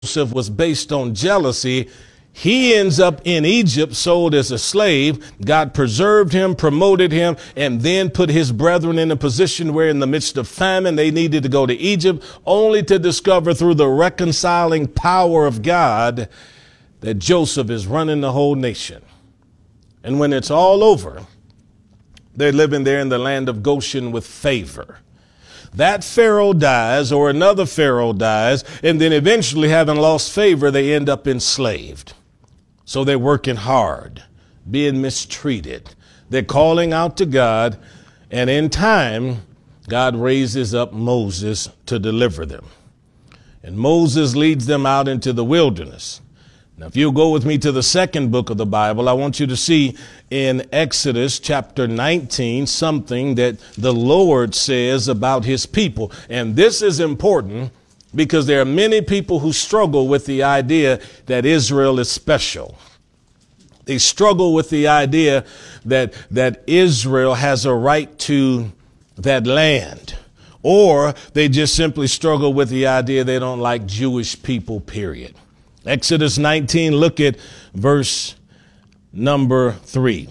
Joseph was based on jealousy. He ends up in Egypt, sold as a slave. God preserved him, promoted him, and then put his brethren in a position where in the midst of famine, they needed to go to Egypt, only to discover through the reconciling power of God that Joseph is running the whole nation. And when it's all over, they're living there in the land of Goshen with favor. That Pharaoh dies, or another Pharaoh dies, and then eventually, having lost favor, they end up enslaved. So they're working hard, being mistreated. They're calling out to God, and in time, God raises up Moses to deliver them. And Moses leads them out into the wilderness. Now, if you'll go with me to the second book of the Bible, I want you to see in Exodus chapter 19 something that the Lord says about his people. And this is important because there are many people who struggle with the idea that Israel is special. They struggle with the idea that Israel has a right to that land. Or they just simply struggle with the idea they don't like Jewish people, period. Exodus 19, look at verse number 3.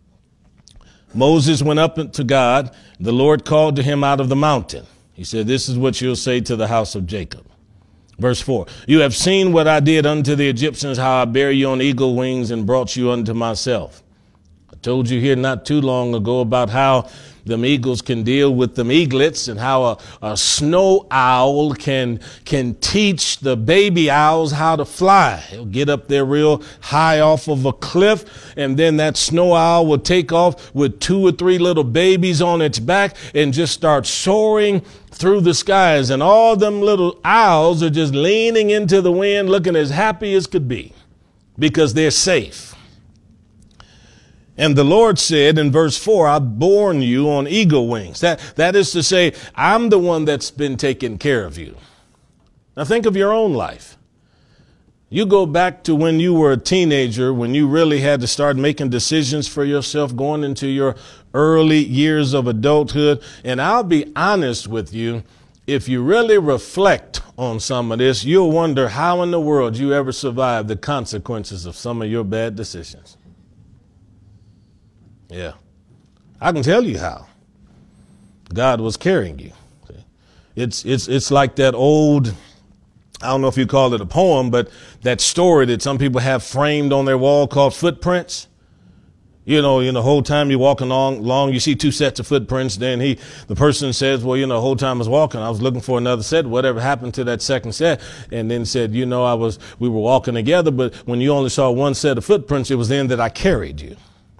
Moses went up to God. The Lord called to him out of the mountain. He said, this is what you'll say to the house of Jacob. Verse 4, you have seen what I did unto the Egyptians, how I bare you on eagle wings and brought you unto myself. I told you here not too long ago about how them eagles can deal with them eaglets and how a snow owl can teach the baby owls how to fly. It'll get up there real high off of a cliff, and then that snow owl will take off with 2 or 3 little babies on its back and just start soaring through the skies. And all them little owls are just leaning into the wind, looking as happy as could be because they're safe. And the Lord said in verse 4, I've borne you on eagle wings. That is to say, I'm the one that's been taking care of you. Now think of your own life. You go back to when you were a teenager, when you really had to start making decisions for yourself, going into your early years of adulthood. And I'll be honest with you, if you really reflect on some of this, you'll wonder how in the world you ever survived the consequences of some of your bad decisions. Yeah, I can tell you how. God was carrying you. It's like that old, I don't know if you call it a poem, but that story that some people have framed on their wall called Footprints. You know, the whole time you're walking along, you see 2 sets of footprints. Then the person says, well, the whole time I was walking, I was looking for another set. Whatever happened to that second set? And then said, we were walking together, but when you only saw 1 set of footprints, it was then that I carried you.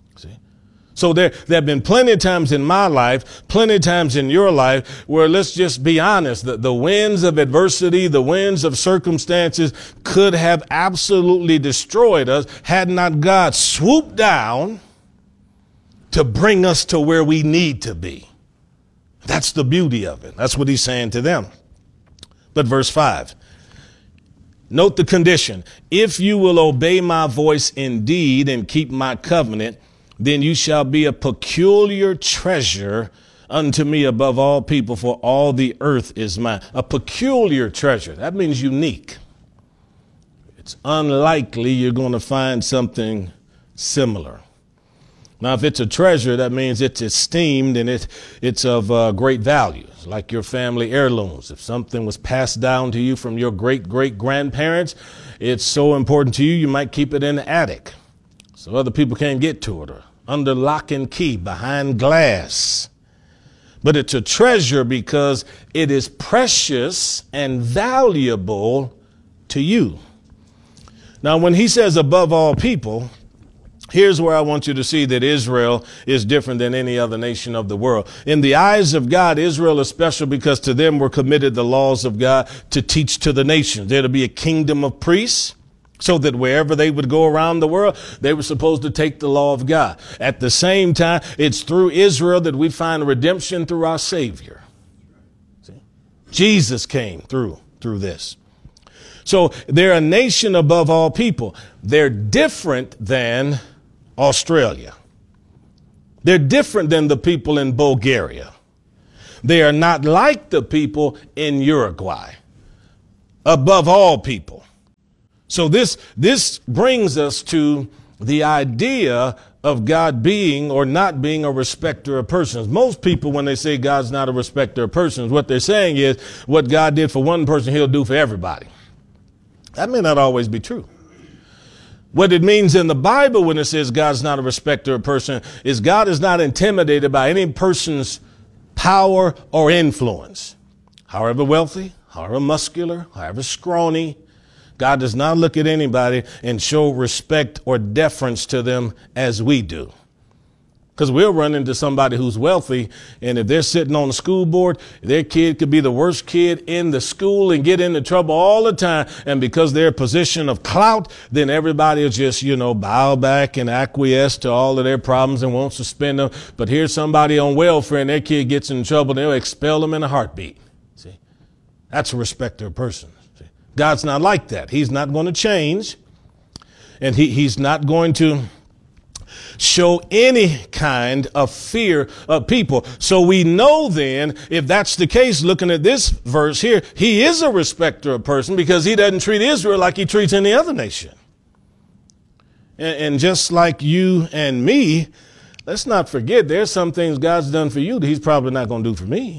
So there have been plenty of times in my life, plenty of times in your life, where let's just be honest, the winds of adversity, the winds of circumstances could have absolutely destroyed us had not God swooped down to bring us to where we need to be. That's the beauty of it. That's what he's saying to them. But verse 5, note the condition. If you will obey my voice indeed and keep my covenant, then you shall be a peculiar treasure unto me above all people, for all the earth is mine. A peculiar treasure. That means unique. It's unlikely you're going to find something similar. Now, if it's a treasure, that means it's esteemed and it's of great value. It's like your family heirlooms. If something was passed down to you from your great-great-grandparents, it's so important to you, you might keep it in the attic so other people can't get to it, or under lock and key behind glass. But it's a treasure because it is precious and valuable to you. Now, when he says above all people, here's where I want you to see that Israel is different than any other nation of the world. In the eyes of God, Israel is special because to them were committed the laws of God to teach to the nations. There to be a kingdom of priests, so that wherever they would go around the world, they were supposed to take the law of God. At the same time, it's through Israel that we find redemption through our Savior. See? Jesus came through this. So they're a nation above all people. They're different than Australia. They're different than the people in Bulgaria. They are not like the people in Uruguay. Above all people. So this brings us to the idea of God being or not being a respecter of persons. Most people, when they say God's not a respecter of persons, what they're saying is what God did for one person, he'll do for everybody. That may not always be true. What it means in the Bible when it says God's not a respecter of person is God is not intimidated by any person's power or influence. However wealthy, however muscular, however scrawny, God does not look at anybody and show respect or deference to them as we do. Because we'll run into somebody who's wealthy, and if they're sitting on the school board, their kid could be the worst kid in the school and get into trouble all the time. And because they're a position of clout, then everybody will just, bow back and acquiesce to all of their problems and won't suspend them. But here's somebody on welfare and their kid gets in trouble, they'll expel them in a heartbeat. See, that's a respecter of persons. See? God's not like that. He's not going to change, and he's not going to show any kind of fear of people. So we know then, if that's the case, looking at this verse here, he is a respecter of person because he doesn't treat Israel like he treats any other nation. And just like you and me, let's not forget there's some things God's done for you that he's probably not going to do for me.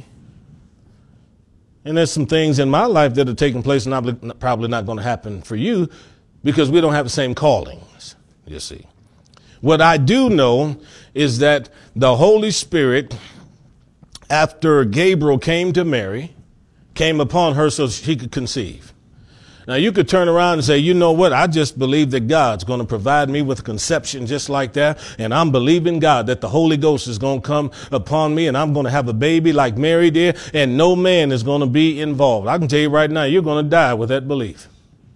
And there's some things in my life that are taking place and probably not going to happen for you because we don't have the same callings, you see. What I do know is that the Holy Spirit, after Gabriel came to Mary, came upon her so she could conceive. Now, you could turn around and say, you know what? I just believe that God's going to provide me with a conception just like that. And I'm believing God that the Holy Ghost is going to come upon me and I'm going to have a baby like Mary did. And no man is going to be involved. I can tell you right now, you're going to die with that belief.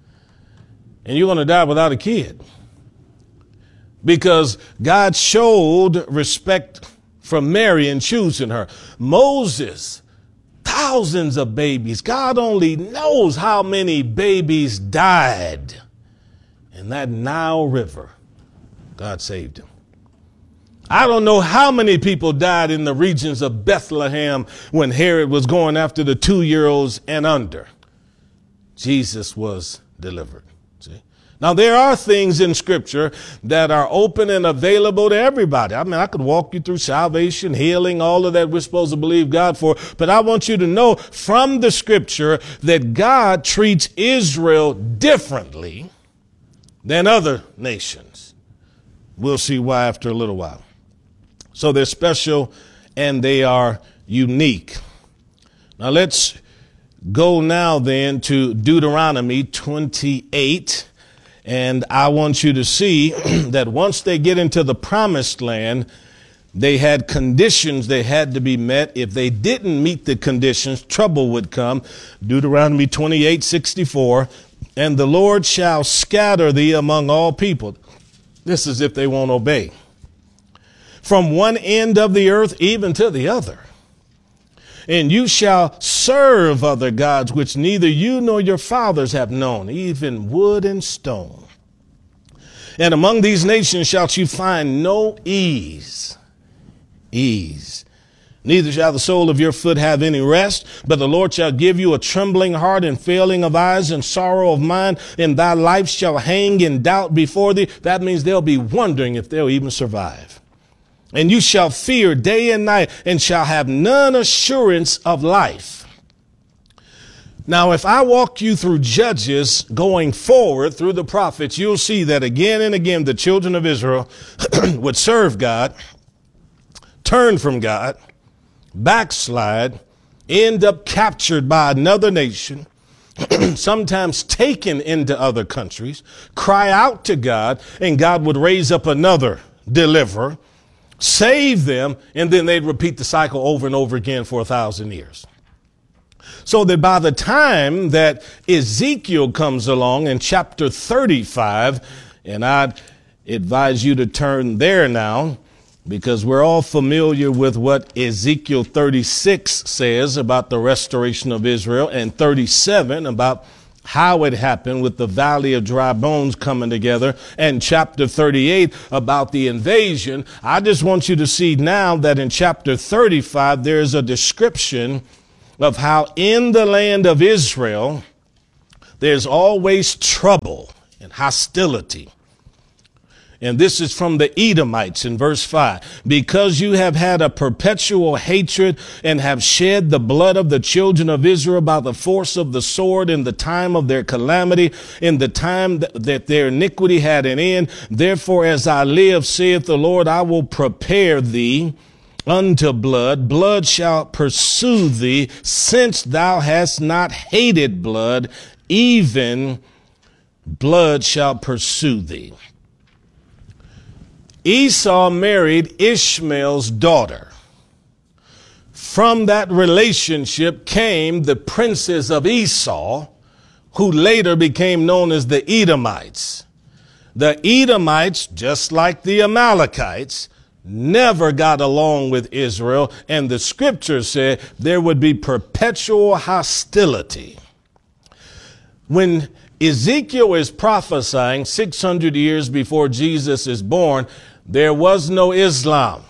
And you're going to die without a kid. Because God showed respect for Mary in choosing her. Moses, thousands of babies. God only knows how many babies died in that Nile River. God saved him. I don't know how many people died in the regions of Bethlehem when Herod was going after the 2-year-olds and under. Jesus was delivered. See? Now, there are things in Scripture that are open and available to everybody. I mean, I could walk you through salvation, healing, all of that we're supposed to believe God for. But I want you to know from the Scripture that God treats Israel differently than other nations. We'll see why after a little while. So they're special and they are unique. Now, let's go now then to Deuteronomy 28. And I want you to see that once they get into the promised land, they had conditions they had to be met. If they didn't meet the conditions, trouble would come. Deuteronomy 28:64, and the Lord shall scatter thee among all people. This is if they won't obey. From one end of the earth even to the other. And you shall serve other gods, which neither you nor your fathers have known, even wood and stone. And among these nations shalt you find no ease. Ease. Neither shall the sole of your foot have any rest, but the Lord shall give you a trembling heart and failing of eyes and sorrow of mind, and thy life shall hang in doubt before thee. That means they'll be wondering if they'll even survive. And you shall fear day and night and shall have none assurance of life. Now, if I walk you through Judges going forward through the prophets, you'll see that again and again the children of Israel would serve God, turn from God, backslide, end up captured by another nation, sometimes taken into other countries, cry out to God, and God would raise up another deliverer, save them, and then they'd repeat the cycle over and over again for 1,000 years. So that by the time that Ezekiel comes along in chapter 35, and I'd advise you to turn there now, because we're all familiar with what Ezekiel 36 says about the restoration of Israel, and 37 about how it happened with the valley of dry bones coming together, and chapter 38 about the invasion. I just want you to see now that in chapter 35, there's a description of how in the land of Israel, there's always trouble opposition, hostility. And this is from the Edomites in verse 5. Because you have had a perpetual hatred and have shed the blood of the children of Israel by the force of the sword in the time of their calamity, in the time that their iniquity had an end. Therefore, as I live, saith the Lord, I will prepare thee unto blood. Blood shall pursue thee, since thou hast not hated blood, even blood shall pursue thee. Esau married Ishmael's daughter. From that relationship came the princes of Esau, who later became known as the Edomites. The Edomites, just like the Amalekites, never got along with Israel, and the scripture said there would be perpetual hostility. When Ezekiel is prophesying 600 years before Jesus is born, there was no Islam.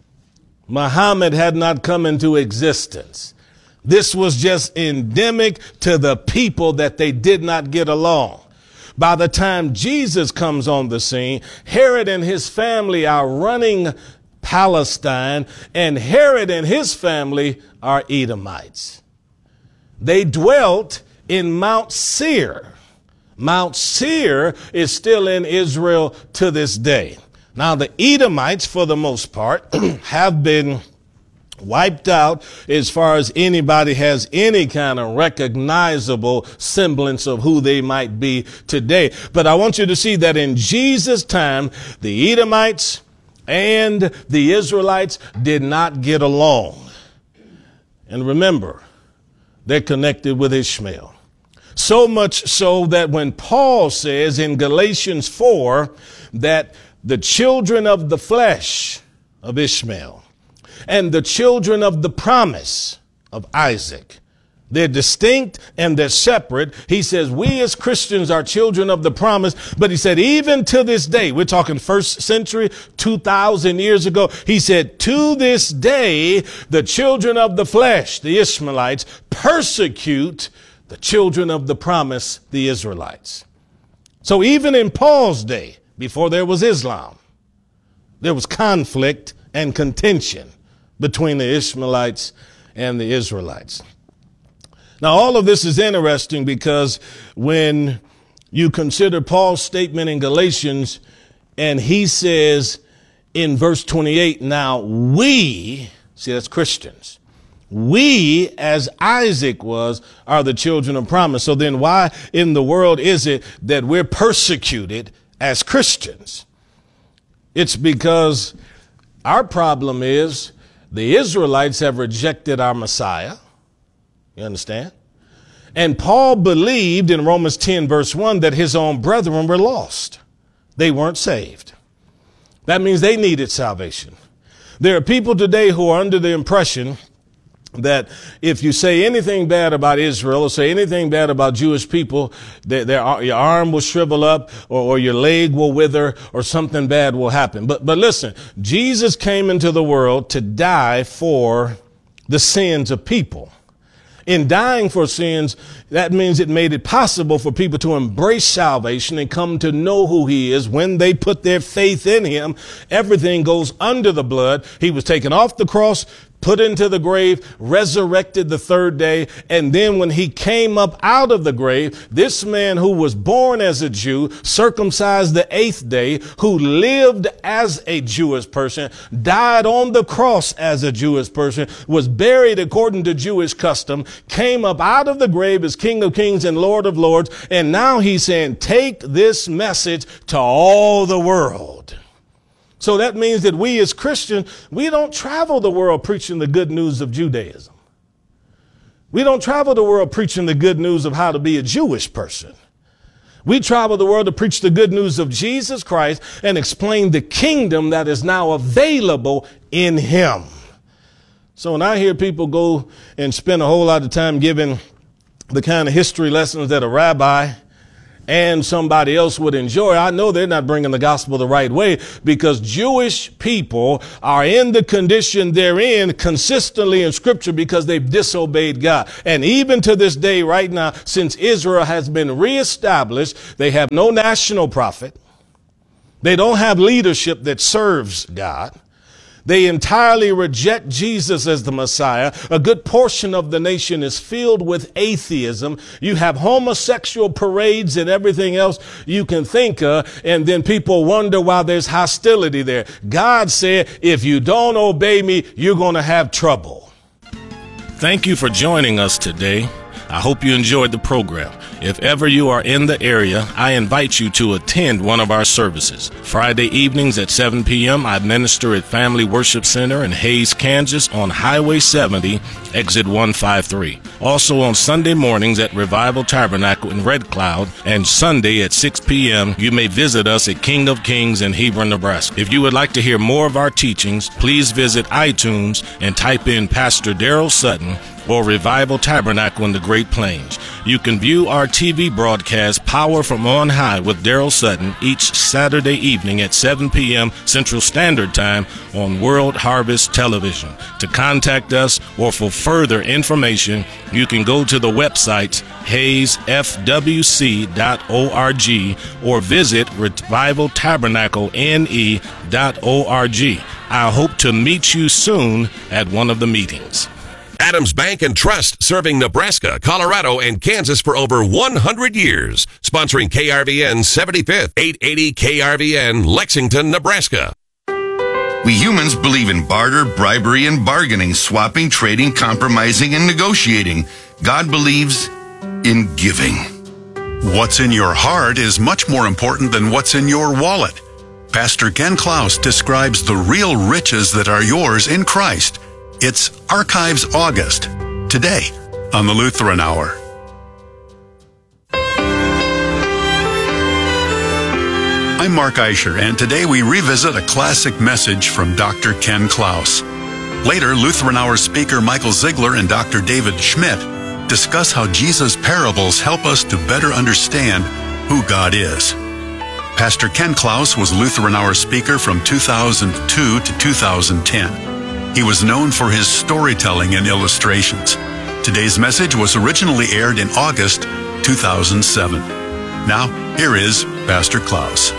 Muhammad had not come into existence. This was just endemic to the people that they did not get along. By the time Jesus comes on the scene, Herod and his family are running Palestine, and Herod and his family are Edomites. They dwelt in Mount Seir. Mount Seir is still in Israel to this day. Now, the Edomites, for the most part, have been wiped out as far as anybody has any kind of recognizable semblance of who they might be today. But I want you to see that in Jesus' time, the Edomites and the Israelites did not get along. And remember, they're connected with Ishmael. So much so that when Paul says in Galatians 4 that the children of the flesh of Ishmael and the children of the promise of Isaac, they're distinct and they're separate. He says we as Christians are children of the promise, but he said even to this day, we're talking first century, 2,000 years ago, he said to this day, the children of the flesh, the Ishmaelites, persecute the children of the promise, the Israelites. So even in Paul's day, before there was Islam, there was conflict and contention between the Ishmaelites and the Israelites. Now, all of this is interesting because when you consider Paul's statement in Galatians, and he says in verse 28, now we, see, that's Christians, we, as Isaac was, are the children of promise. So then why in the world is it that we're persecuted as Christians? It's because our problem is the Israelites have rejected our Messiah. You understand? And Paul believed in Romans 10 verse 1 that his own brethren were lost. They weren't saved. That means they needed salvation. There are people today who are under the impression that if you say anything bad about Israel or say anything bad about Jewish people, your arm will shrivel up or your leg will wither or something bad will happen. But listen, Jesus came into the world to die for the sins of people. In dying for sins, that means it made it possible for people to embrace salvation and come to know who he is. When they put their faith in him, everything goes under the blood. He was taken off the cross, put into the grave, resurrected the third day. And then when he came up out of the grave, this man who was born as a Jew, circumcised the 8th day, who lived as a Jewish person, died on the cross as a Jewish person, was buried according to Jewish custom, came up out of the grave as King of Kings and Lord of Lords. And now he's saying, take this message to all the world. So that means that we as Christians, we don't travel the world preaching the good news of Judaism. We don't travel the world preaching the good news of how to be a Jewish person. We travel the world to preach the good news of Jesus Christ and explain the kingdom that is now available in him. So when I hear people go and spend a whole lot of time giving the kind of history lessons that a rabbi and somebody else would enjoy, I know they're not bringing the gospel the right way, because Jewish people are in the condition they're in consistently in scripture because they've disobeyed God. And even to this day right now, since Israel has been reestablished, they have no national prophet. They don't have leadership that serves God. They entirely reject Jesus as the Messiah. A good portion of the nation is filled with atheism. You have homosexual parades and everything else you can think of, and then people wonder why there's hostility there. God said, if you don't obey me, you're going to have trouble. Thank you for joining us today. I hope you enjoyed the program. If ever you are in the area, I invite you to attend one of our services. Friday evenings at 7 p.m., I minister at Family Worship Center in Hays, Kansas on Highway 70, exit 153. Also on Sunday mornings at Revival Tabernacle in Red Cloud, and Sunday at 6 p.m., you may visit us at King of Kings in Hebron, Nebraska. If you would like to hear more of our teachings, please visit iTunes and type in Pastor Daryl Sutton or Revival Tabernacle in the Great Plains. You can view our TV broadcast, Power from On High with Daryl Sutton, each Saturday evening at 7 p.m. Central Standard Time on World Harvest Television. To contact us or for further information, you can go to the websites hayesfwc.org or visit revivaltabernaclene.org. I hope to meet you soon at one of the meetings. Adams Bank and Trust, serving Nebraska, Colorado, and Kansas for over 100 years. Sponsoring KRVN 75th, 880 KRVN, Lexington, Nebraska. We humans believe in barter, bribery, and bargaining, swapping, trading, compromising, and negotiating. God believes in giving. What's in your heart is much more important than what's in your wallet. Pastor Ken Klaus describes the real riches that are yours in Christ. It's Archives August, today on the Lutheran Hour. I'm Mark Eicher, and today we revisit a classic message from Dr. Ken Klaus. Later, Lutheran Hour speaker Michael Ziegler and Dr. David Schmidt discuss how Jesus' parables help us to better understand who God is. Pastor Ken Klaus was Lutheran Hour speaker from 2002 to 2010. He was known for his storytelling and illustrations. Today's message was originally aired in August 2007. Now, here is Pastor Klaus.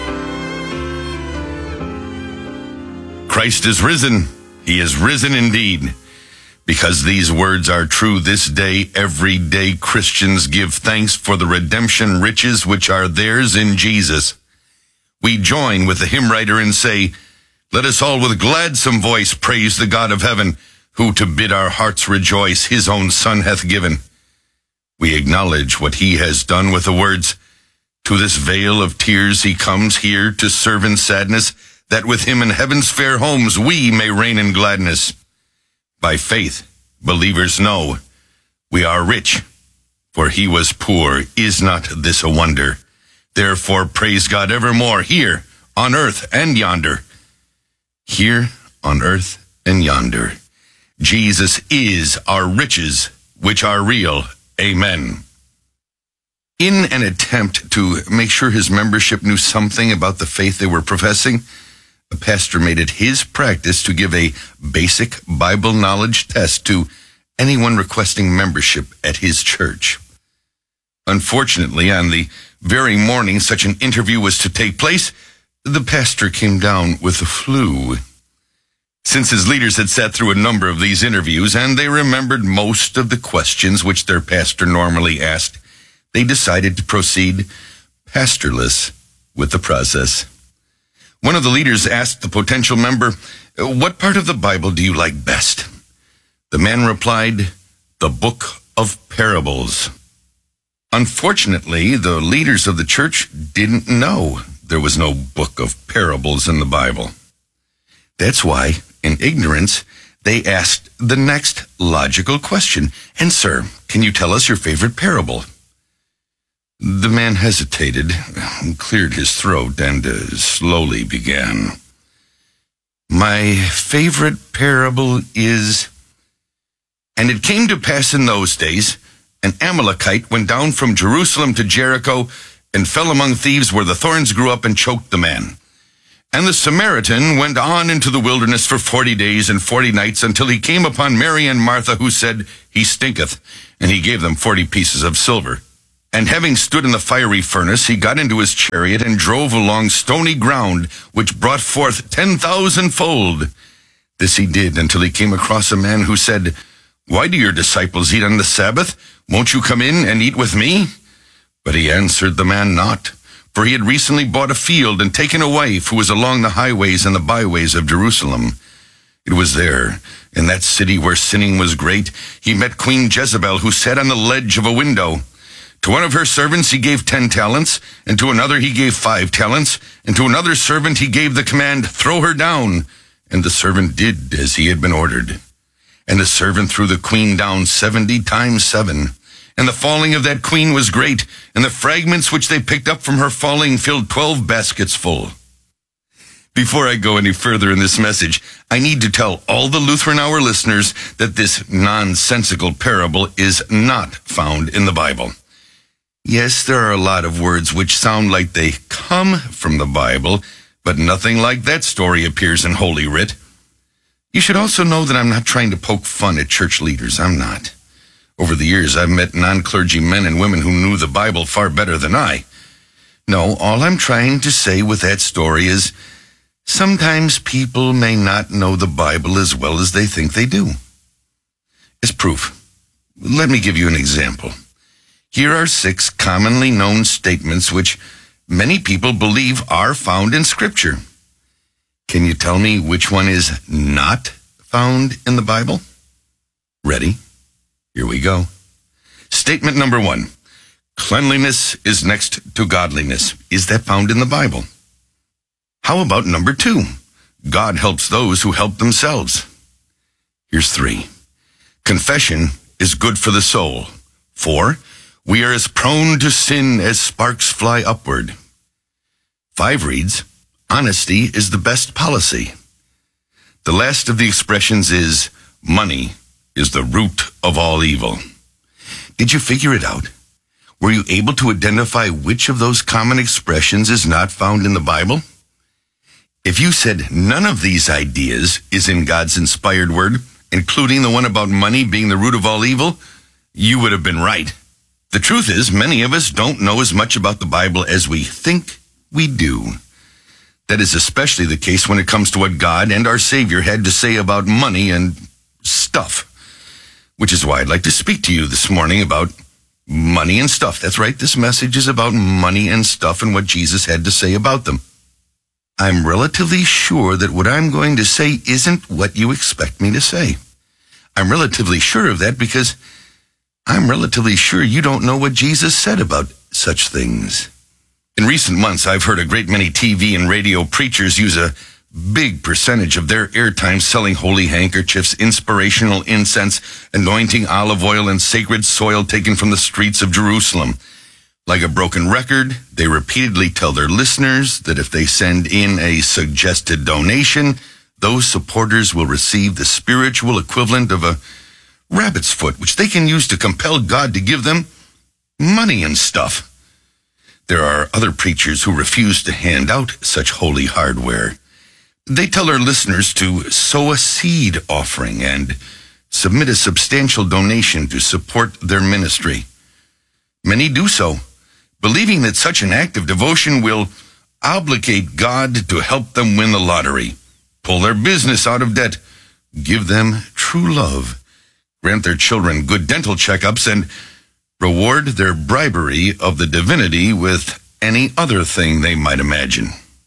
Christ is risen. He is risen indeed. Because these words are true this day, every day Christians give thanks for the redemption riches which are theirs in Jesus. We join with the hymn writer and say, let us all with gladsome voice praise the God of heaven, who to bid our hearts rejoice his own Son hath given. We acknowledge what he has done with the words, to this vale of tears he comes here to serve in sadness, that with him in heaven's fair homes we may reign in gladness. By faith, believers know we are rich, for he was poor. Is not this a wonder? Therefore praise God evermore, here on earth and yonder. Here on earth and yonder. Jesus is our riches, which are real. Amen. In an attempt to make sure his membership knew something about the faith they were professing, a pastor made it his practice to give a basic Bible knowledge test to anyone requesting membership at his church. Unfortunately, on the very morning such an interview was to take place, the pastor came down with the flu. Since his leaders had sat through a number of these interviews and they remembered most of the questions which their pastor normally asked, they decided to proceed pastorless with the process. One of the leaders asked the potential member, what part of the Bible do you like best? The man replied, the book of parables. Unfortunately, the leaders of the church didn't know there was no book of parables in the Bible. That's why, in ignorance, they asked the next logical question. And sir, can you tell us your favorite parable? The man hesitated, cleared his throat, and slowly began. My favorite parable is... And it came to pass in those days, an Amalekite went down from Jerusalem to Jericho, and fell among thieves where the thorns grew up and choked the man. And the Samaritan went on into the wilderness for 40 days and 40 nights until he came upon Mary and Martha, who said, He stinketh. And he gave them 40 pieces of silver. And having stood in the fiery furnace, he got into his chariot and drove along stony ground, which brought forth 10,000-fold. This he did until he came across a man who said, Why do your disciples eat on the Sabbath? Won't you come in and eat with me? But he answered the man not, for he had recently bought a field and taken a wife who was along the highways and the byways of Jerusalem. It was there, in that city where sinning was great, he met Queen Jezebel, who sat on the ledge of a window. To one of her servants he gave 10 talents, and to another he gave 5 talents, and to another servant he gave the command, Throw her down. And the servant did as he had been ordered. And the servant threw the queen down 70 times 7. And the falling of that queen was great, and the fragments which they picked up from her falling filled 12 baskets full. Before I go any further in this message, I need to tell all the Lutheran Hour listeners that this nonsensical parable is not found in the Bible. Yes, there are a lot of words which sound like they come from the Bible, but nothing like that story appears in Holy Writ. You should also know that I'm not trying to poke fun at church leaders. I'm not. Over the years, I've met non-clergy men and women who knew the Bible far better than I. No, all I'm trying to say with that story is sometimes people may not know the Bible as well as they think they do. As proof, let me give you an example. Here are 6 commonly known statements which many people believe are found in Scripture. Can you tell me which one is not found in the Bible? Ready? Here we go. Statement number 1. Cleanliness is next to godliness. Is that found in the Bible? How about number 2? God helps those who help themselves. Here's 3. Confession is good for the soul. 4. We are as prone to sin as sparks fly upward. 5 reads, honesty is the best policy. The last of the expressions is, money is the root of all evil. Did you figure it out? Were you able to identify which of those common expressions is not found in the Bible? If you said none of these ideas is in God's inspired word, including the one about money being the root of all evil, you would have been right. The truth is, many of us don't know as much about the Bible as we think we do. That is especially the case when it comes to what God and our Savior had to say about money and stuff. Which is why I'd like to speak to you this morning about money and stuff. That's right, this message is about money and stuff and what Jesus had to say about them. I'm relatively sure that what I'm going to say isn't what you expect me to say. I'm relatively sure of that because I'm relatively sure you don't know what Jesus said about such things. In recent months, I've heard a great many TV and radio preachers use a big percentage of their airtime selling holy handkerchiefs, inspirational incense, anointing olive oil, and sacred soil taken from the streets of Jerusalem. Like a broken record, they repeatedly tell their listeners that if they send in a suggested donation, those supporters will receive the spiritual equivalent of a rabbit's foot, which they can use to compel God to give them money and stuff. There are other preachers who refuse to hand out such holy hardware. They tell their listeners to sow a seed offering and submit a substantial donation to support their ministry. Many do so, believing that such an act of devotion will obligate God to help them win the lottery, pull their business out of debt, give them true love, grant their children good dental checkups, and reward their bribery of the divinity with any other thing they might imagine.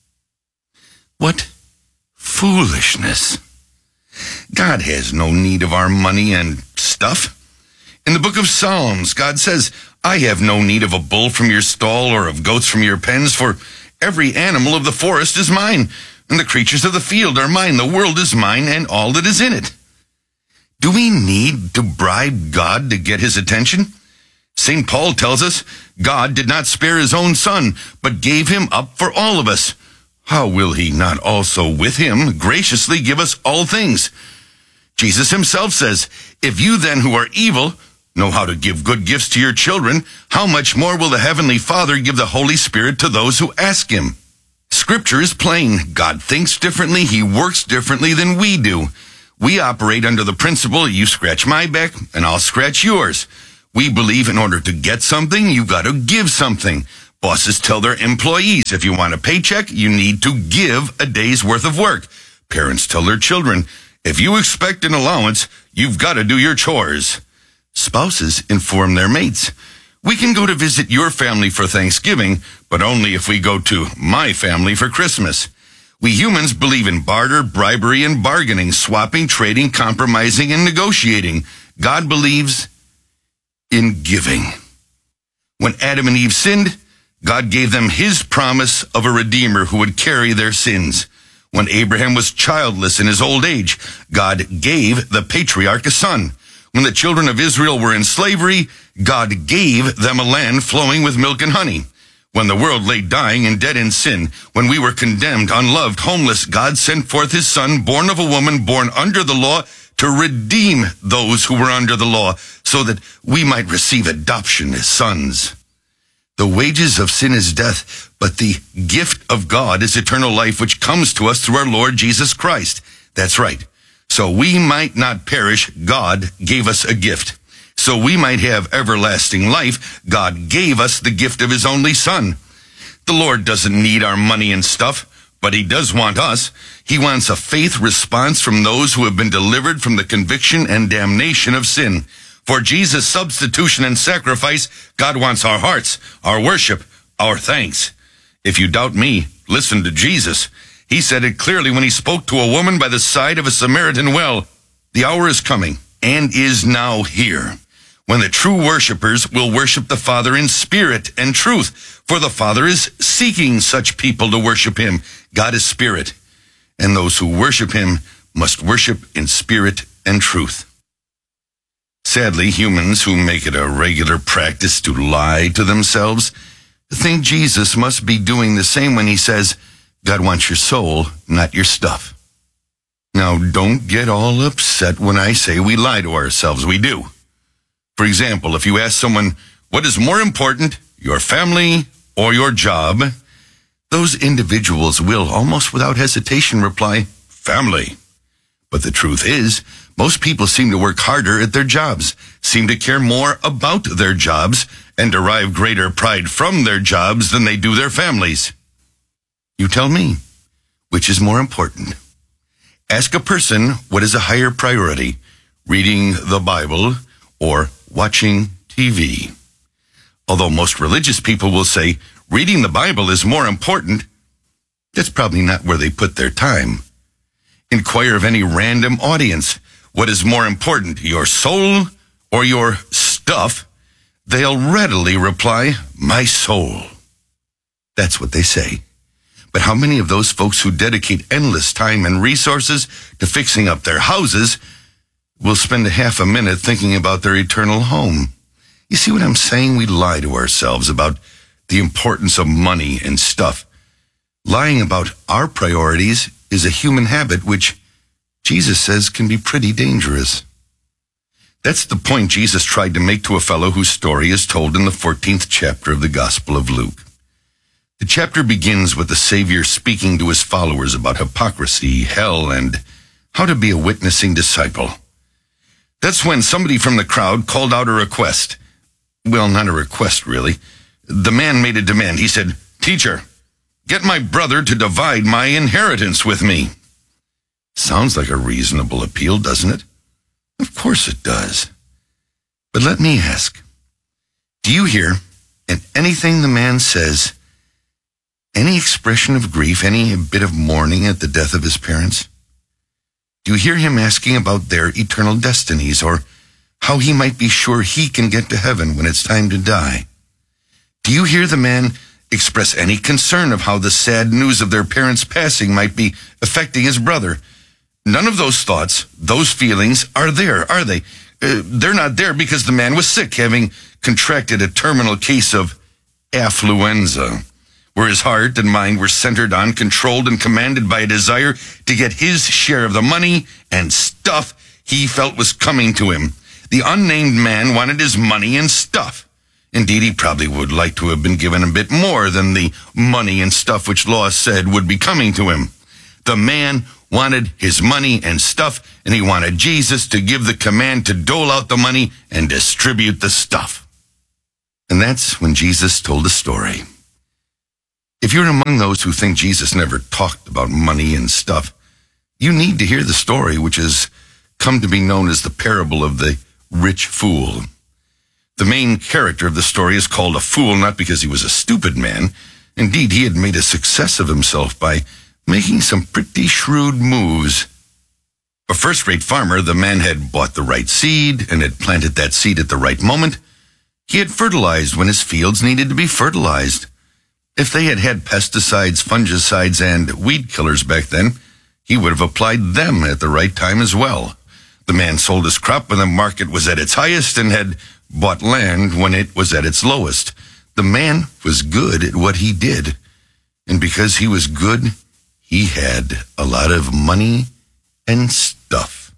What foolishness! God has no need of our money and stuff. In the book of Psalms, God says, I have no need of a bull from your stall or of goats from your pens, for every animal of the forest is mine, and the creatures of the field are mine. The world is mine, and all that is in it. Do we need to bribe God to get his attention? St. Paul tells us, God did not spare his own son, but gave him up for all of us. How will he not also with him graciously give us all things? Jesus himself says, if you then who are evil know how to give good gifts to your children, how much more will the Heavenly Father give the Holy Spirit to those who ask Him? Scripture is plain. God thinks differently. He works differently than we do. We operate under the principle, you scratch my back and I'll scratch yours. We believe in order to get something, you've got to give something. Bosses tell their employees, if you want a paycheck, you need to give a day's worth of work. Parents tell their children, if you expect an allowance, you've got to do your chores. Spouses inform their mates. We can go to visit your family for Thanksgiving, but only if we go to my family for Christmas. We humans believe in barter, bribery, and bargaining, swapping, trading, compromising, and negotiating. God believes in giving. When Adam and Eve sinned, God gave them His promise of a Redeemer who would carry their sins. When Abraham was childless in his old age, God gave the patriarch a son. When the children of Israel were in slavery, God gave them a land flowing with milk and honey. When the world lay dying and dead in sin, when we were condemned, unloved, homeless, God sent forth His Son, born of a woman, born under the law, to redeem those who were under the law, so that we might receive adoption as sons. The wages of sin is death, but the gift of God is eternal life, which comes to us through our Lord Jesus Christ. That's right. So we might not perish, God gave us a gift. So we might have everlasting life, God gave us the gift of His only Son. The Lord doesn't need our money and stuff, but He does want us. He wants a faith response from those who have been delivered from the conviction and damnation of sin. For Jesus' substitution and sacrifice, God wants our hearts, our worship, our thanks. If you doubt me, listen to Jesus. He said it clearly when He spoke to a woman by the side of a Samaritan well. The hour is coming and is now here, when the true worshipers will worship the Father in spirit and truth. For the Father is seeking such people to worship Him. God is spirit, and those who worship Him must worship in spirit and truth. Sadly, humans who make it a regular practice to lie to themselves think Jesus must be doing the same when He says, God wants your soul, not your stuff. Now, don't get all upset when I say we lie to ourselves. We do. For example, if you ask someone, what is more important, your family or your job? Those individuals will, almost without hesitation, reply, family. But the truth is, most people seem to work harder at their jobs, seem to care more about their jobs, and derive greater pride from their jobs than they do their families. You tell me, which is more important? Ask a person what is a higher priority, reading the Bible or watching TV. Although most religious people will say reading the Bible is more important, that's probably not where they put their time. Inquire of any random audience, what is more important, your soul or your stuff? They'll readily reply, my soul. That's what they say. But how many of those folks who dedicate endless time and resources to fixing up their houses will spend a half a minute thinking about their eternal home? You see what I'm saying? We lie to ourselves about the importance of money and stuff. Lying about our priorities is a human habit which Jesus says can be pretty dangerous. That's the point Jesus tried to make to a fellow whose story is told in the 14th chapter of the Gospel of Luke. The chapter begins with the Savior speaking to His followers about hypocrisy, hell, and how to be a witnessing disciple. That's when somebody from the crowd called out a request. Well, not a request, really. The man made a demand. He said, Teacher, get my brother to divide my inheritance with me. Sounds like a reasonable appeal, doesn't it? Of course it does. But let me ask, do you hear in anything the man says any expression of grief, any bit of mourning at the death of his parents? Do you hear him asking about their eternal destinies or how he might be sure he can get to heaven when it's time to die? Do you hear the man express any concern of how the sad news of their parents' passing might be affecting his brother? None of those thoughts, those feelings are there, are they? They're not there because the man was sick, having contracted a terminal case of affluenza, where his heart and mind were centered on, controlled, and commanded by a desire to get his share of the money and stuff he felt was coming to him. The unnamed man wanted his money and stuff. Indeed, he probably would like to have been given a bit more than the money and stuff which law said would be coming to him. The man wanted his money and stuff, and he wanted Jesus to give the command to dole out the money and distribute the stuff. And that's when Jesus told a story. If you're among those who think Jesus never talked about money and stuff, you need to hear the story which has come to be known as the parable of the rich fool. The main character of the story is called a fool not because he was a stupid man. Indeed, he had made a success of himself by making some pretty shrewd moves. A first-rate farmer, the man had bought the right seed and had planted that seed at the right moment. He had fertilized when his fields needed to be fertilized. If they had had pesticides, fungicides, and weed killers back then, he would have applied them at the right time as well. The man sold his crop when the market was at its highest and had bought land when it was at its lowest. The man was good at what he did. And because he was good, he had a lot of money and stuff.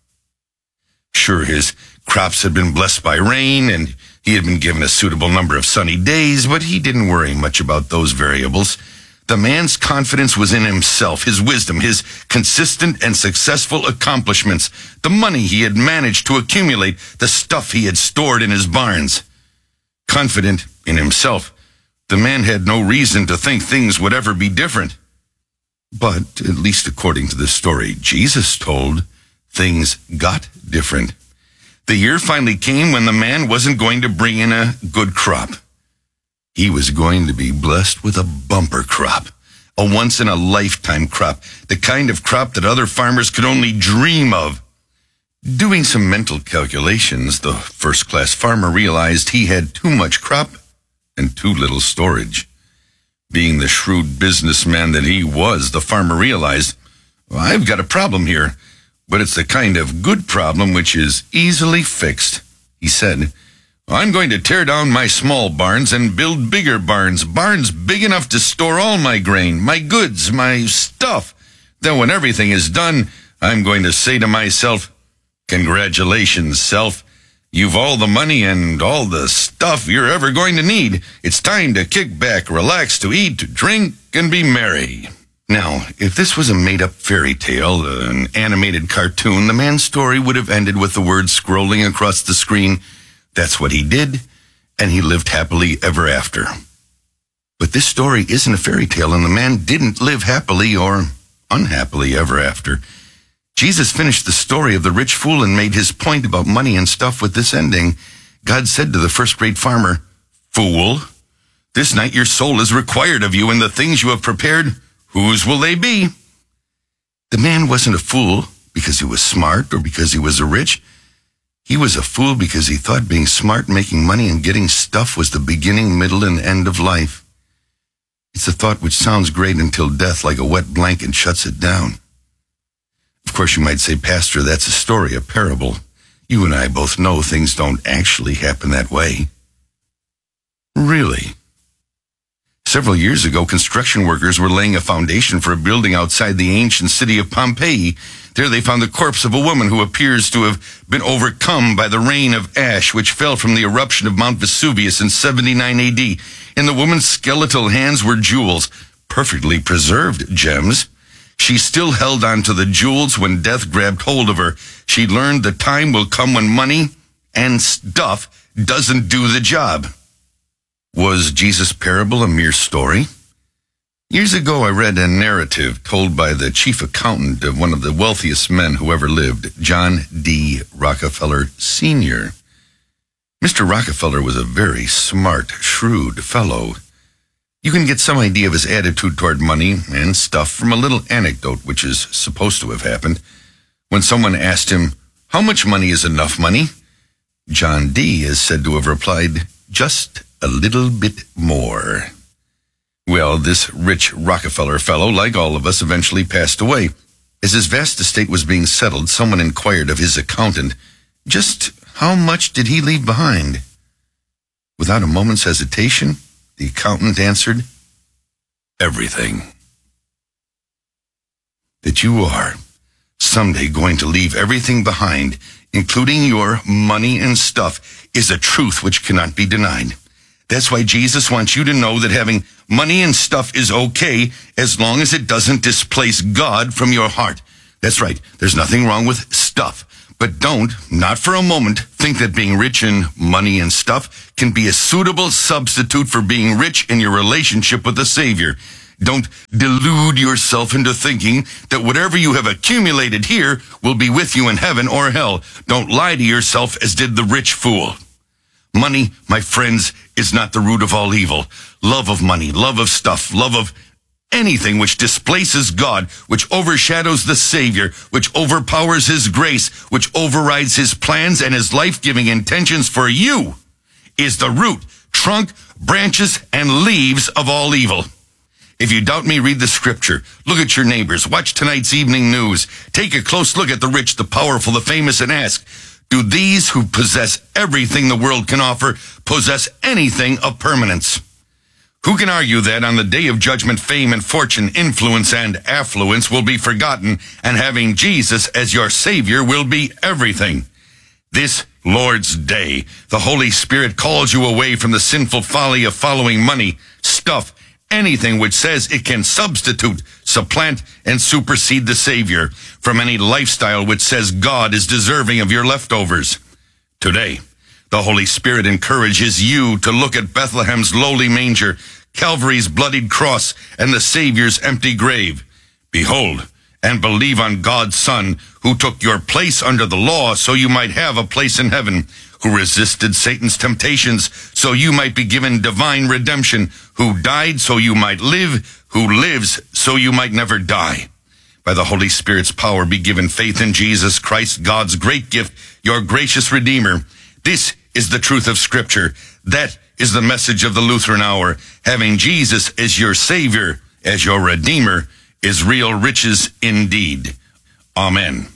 Sure, his crops had been blessed by rain, and he had been given a suitable number of sunny days, but he didn't worry much about those variables. The man's confidence was in himself, his wisdom, his consistent and successful accomplishments, the money he had managed to accumulate, the stuff he had stored in his barns. Confident in himself, the man had no reason to think things would ever be different. But, at least according to the story Jesus told, things got different. The year finally came when the man wasn't going to bring in a good crop. He was going to be blessed with a bumper crop, a once-in-a-lifetime crop, the kind of crop that other farmers could only dream of. Doing some mental calculations, the first-class farmer realized he had too much crop and too little storage. Being the shrewd businessman that he was, the farmer realized, I've got a problem here, but it's the kind of good problem which is easily fixed. He said, I'm going to tear down my small barns and build bigger barns big enough to store all my grain, my goods, my stuff. Then when everything is done, I'm going to say to myself, congratulations, self. You've all the money and all the stuff you're ever going to need. It's time to kick back, relax, to eat, to drink, and be merry. Now, if this was a made-up fairy tale, an animated cartoon, the man's story would have ended with the words scrolling across the screen, that's what he did, and he lived happily ever after. But this story isn't a fairy tale, and the man didn't live happily or unhappily ever after. Jesus finished the story of the rich fool and made his point about money and stuff with this ending. God said to the first-rate farmer, Fool, this night your soul is required of you, and the things you have prepared, whose will they be? The man wasn't a fool because he was smart or because he was rich. He was a fool because he thought being smart, making money, and getting stuff was the beginning, middle, and end of life. It's a thought which sounds great until death, like a wet blanket, shuts it down. Of course, you might say, Pastor, that's a story, a parable. You and I both know things don't actually happen that way. Really? Several years ago, construction workers were laying a foundation for a building outside the ancient city of Pompeii. There they found the corpse of a woman who appears to have been overcome by the rain of ash which fell from the eruption of Mount Vesuvius in 79 AD. In the woman's skeletal hands were jewels, perfectly preserved gems. She still held on to the jewels when death grabbed hold of her. She learned the time will come when money and stuff doesn't do the job. Was Jesus' parable a mere story? Years ago, I read a narrative told by the chief accountant of one of the wealthiest men who ever lived, John D. Rockefeller Sr. Mr. Rockefeller was a very smart, shrewd fellow. You can get some idea of his attitude toward money and stuff from a little anecdote which is supposed to have happened. When someone asked him, how much money is enough money? John D. is said to have replied, just a little bit more. Well, this rich Rockefeller fellow, like all of us, eventually passed away. As his vast estate was being settled, someone inquired of his accountant, just how much did he leave behind? Without a moment's hesitation, the accountant answered, everything. That you are someday going to leave everything behind, including your money and stuff, is a truth which cannot be denied. That's why Jesus wants you to know that having money and stuff is okay as long as it doesn't displace God from your heart. That's right. There's nothing wrong with stuff. But don't, not for a moment, think that being rich in money and stuff can be a suitable substitute for being rich in your relationship with the Savior. Don't delude yourself into thinking that whatever you have accumulated here will be with you in heaven or hell. Don't lie to yourself as did the rich fool. Money, my friends, is not the root of all evil. Love of money, love of stuff, love of anything which displaces God, which overshadows the Savior, which overpowers His grace, which overrides His plans and His life-giving intentions for you, is the root, trunk, branches, and leaves of all evil. If you doubt me, read the scripture. Look at your neighbors. Watch tonight's evening news. Take a close look at the rich, the powerful, the famous, and ask, do these who possess everything the world can offer possess anything of permanence? Who can argue that on the day of judgment, fame and fortune, influence and affluence will be forgotten, and having Jesus as your Savior will be everything? This Lord's Day, the Holy Spirit calls you away from the sinful folly of following money, stuff, anything which says it can substitute, supplant, and supersede the Savior, from any lifestyle which says God is deserving of your leftovers. Today, the Holy Spirit encourages you to look at Bethlehem's lowly manger, Calvary's bloodied cross, and the Savior's empty grave. Behold, and believe on God's Son, who took your place under the law so you might have a place in heaven, who resisted Satan's temptations so you might be given divine redemption, who died so you might live, who lives so you might never die. By the Holy Spirit's power be given faith in Jesus Christ, God's great gift, your gracious Redeemer. This is the truth of Scripture. That is the message of the Lutheran Hour. Having Jesus as your Savior, as your Redeemer, is real riches indeed. Amen.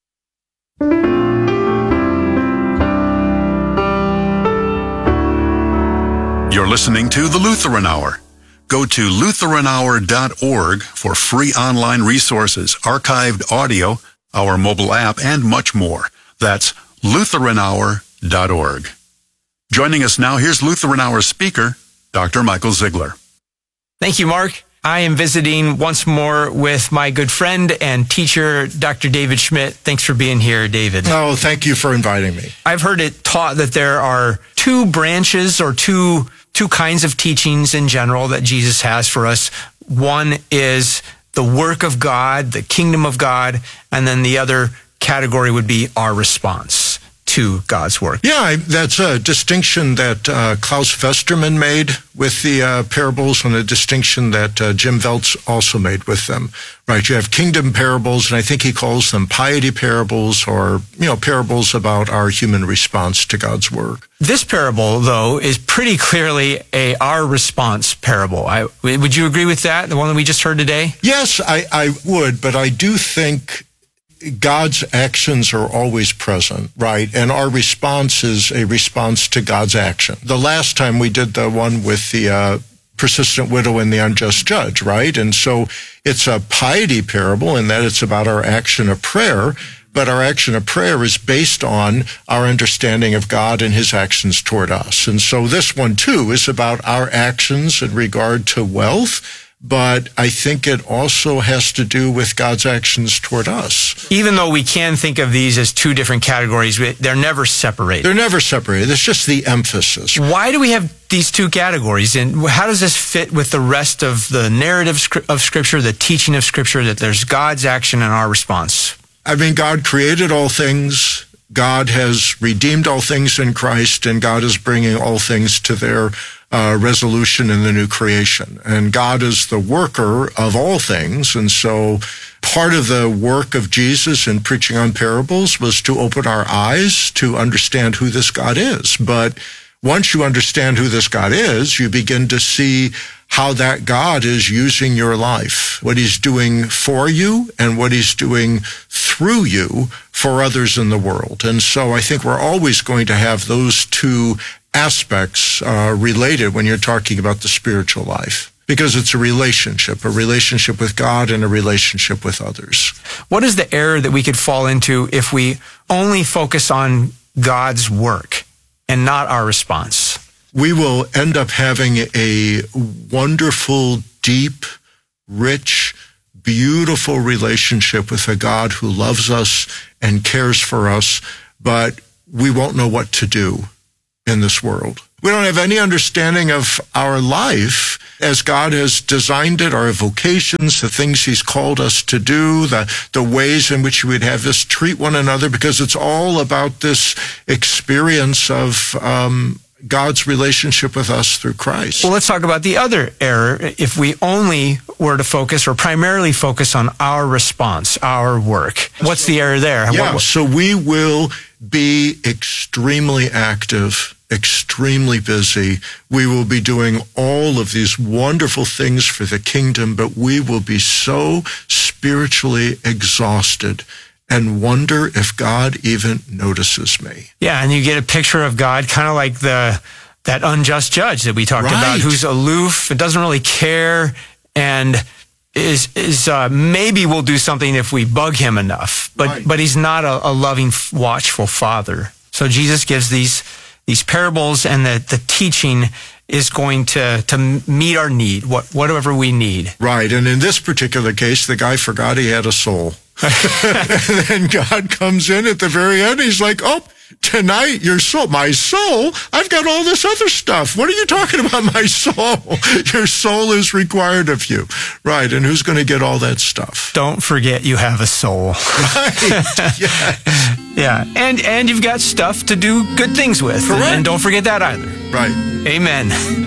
You're listening to the Lutheran Hour. Go to lutheranhour.org for free online resources, archived audio, our mobile app, and much more. That's lutheranhour.org. Joining us now, here's Lutheran Hour speaker, Dr. Michael Ziegler. Thank you, Mark. I am visiting once more with my good friend and teacher, Dr. David Schmidt. Thanks for being here, David. Oh, thank you for inviting me. I've heard it taught that there are two branches or two kinds of teachings in general that Jesus has for us. One is the work of God, the kingdom of God, and then the other category would be our response to God's work. Yeah, that's a distinction that Klaus Westermann made with the parables, and a distinction that Jim Veltz also made with them. Right, you have kingdom parables, and I think he calls them piety parables, or parables about our human response to God's work. This parable, though, is pretty clearly our response parable. Would you agree with that, the one that we just heard today? Yes, I would, but I do think God's actions are always present, right? And our response is a response to God's action. The last time we did the one with the persistent widow and the unjust judge, right? And so it's a piety parable in that it's about our action of prayer, but our action of prayer is based on our understanding of God and His actions toward us. And so this one, too, is about our actions in regard to wealth, but I think it also has to do with God's actions toward us. Even though we can think of these as two different categories, they're never separated. They're never separated. It's just the emphasis. Why do we have these two categories? And how does this fit with the rest of the narrative of Scripture, the teaching of Scripture, that there's God's action and our response? I mean, God created all things. God has redeemed all things in Christ, and God is bringing all things to their resolution in the new creation. And God is the worker of all things. And so part of the work of Jesus in preaching on parables was to open our eyes to understand who this God is. But once you understand who this God is, you begin to see how that God is using your life, what He's doing for you and what He's doing through you for others in the world. And so I think we're always going to have those two aspects related when you're talking about the spiritual life. because it's a relationship with God and a relationship with others. What is the error that we could fall into if we only focus on God's work and not our response? We will end up having a wonderful, deep, rich, beautiful relationship with a God who loves us and cares for us, but we won't know what to do in this world. We don't have any understanding of our life as God has designed it, our vocations, the things he's called us to do, the ways in which we'd have us treat one another, because it's all about this experience of God's relationship with us through Christ. Well, let's talk about the other error. If we only were to focus or primarily focus on our response, our work, what's the error there? Yeah, so we will be extremely active, extremely busy. We will be doing all of these wonderful things for the kingdom, but we will be so spiritually exhausted and wonder if God even notices me. Yeah, and you get a picture of God kind of like that unjust judge that we talked about, who's aloof, doesn't really care, and is maybe will do something if we bug him enough, but he's not a loving, watchful father. So Jesus gives these parables, and the teaching is going to meet our need, whatever we need. Right, and in this particular case, the guy forgot he had a soul. And then God comes in at the very end. He's like, oh, tonight, my soul, I've got all this other stuff. What are you talking about, my soul? Your soul is required of you. Right, and who's going to get all that stuff? Don't forget you have a soul. Right, yes. Yeah, and you've got stuff to do good things with. Correct. And don't forget that either. Right. Amen.